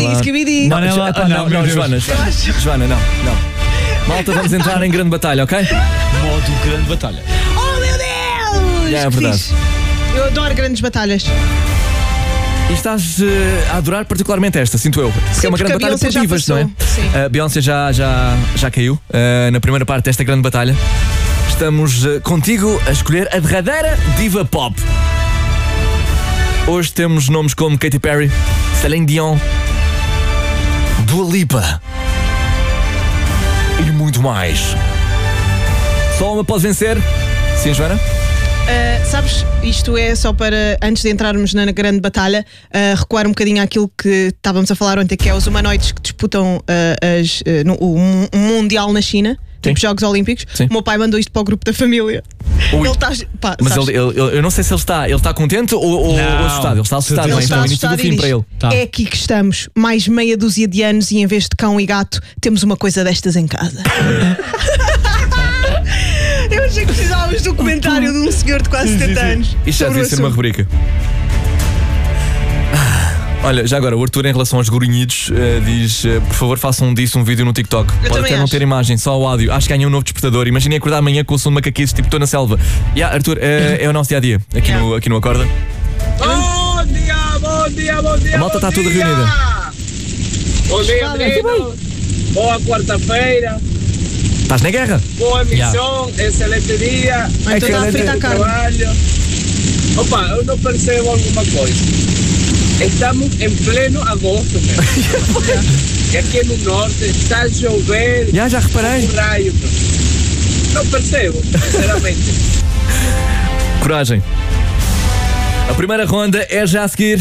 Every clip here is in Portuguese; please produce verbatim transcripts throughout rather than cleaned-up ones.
Skibidi, skibidi. Não, não, Epá, não, não, não, não, Joana. Joana, não, não. Malta, vamos entrar em grande batalha, ok? Modo grande batalha. Oh meu Deus! Já é Que verdade. fixe. Eu adoro grandes batalhas. E estás eh, a adorar particularmente esta, sinto eu. Porque Sim, é uma porque grande a batalha Beyoncé por já divas, não é? passou. Sim. A Beyoncé já, já, já caiu eh, na primeira parte desta grande batalha. Estamos eh, contigo a escolher a derradeira diva pop. Hoje temos nomes como Katy Perry, Celine Dion, Dua Lipa e muito mais. Só uma pode vencer. Sim, Joana? Uh, sabes, isto é só para, antes de entrarmos na grande batalha, uh, recuar um bocadinho àquilo que estávamos a falar ontem, que é os humanoides que disputam uh, as, uh, no, o, o Mundial na China, Sim. tipo Jogos Olímpicos. Sim. O meu pai mandou isto para o grupo da família. Ui. Ele está. Pá, Mas sabes, ele, ele- ele- eu não sei se ele está, ele está contente ou, ou- Não. ou assustado. Ele está assustado, Ele não é? está Então, o início do assustado e fim diz, para ele. Tá. é aqui que estamos, mais meia dúzia de anos e em vez de cão e gato, temos uma coisa destas em casa. Eu achei que precisávamos do comentário de um senhor de quase setenta anos. Isto já sobre o devia ser uma assunto. rubrica. Ah, Olha, já agora, o Arthur, em relação aos grunhidos, eh, diz: eh, por favor, façam disso um vídeo no TikTok. Pode também até não acho. ter imagem, só o áudio. Acho que ganha um novo despertador. Imaginem acordar amanhã com o som de macaquices, tipo, estou na selva. Yeah, Arthur, eh, é o nosso dia a dia aqui, Yeah. no, aqui no Acorda. Bom dia, bom dia, bom dia. A malta bom está toda dia. reunida. Bom dia, Fala, menino. Boa quarta-feira. Estás na guerra? Boa emissão. Excelente dia. Ah, então está a Excelente fritar a carne. Trabalho. Opa, eu não percebo alguma coisa. Estamos em pleno agosto, meu. E aqui no norte está a chover. Já, já reparei. Um raio, meu. Não percebo, sinceramente. Coragem. A primeira ronda é já a seguir.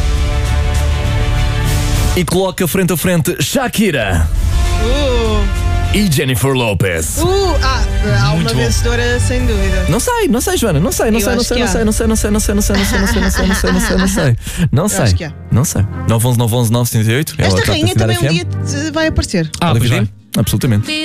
E coloca frente a frente Shakira Uh, e Jennifer Lopez. uh, ah, há uma Muito bom. vencedora sem dúvida. Não sei, não sei, Joana, não sei, não Eu sei, não acho sei, que não há. sei, não sei, não sei, não sei, não sei, não sei, não sei, não sei, não sei, não sei, não sei, não sei, acho que há. não sei. nove um um nove um nove sete oito. Esta rainha também um dia te- vai aparecer. Ah, pois vai. Absolutamente.